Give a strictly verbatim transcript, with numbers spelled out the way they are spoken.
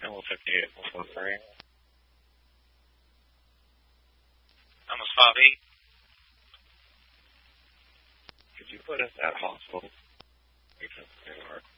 Almost fifty-eight, almost one three. Almost five eight. Could you put us at hospital? Because they are.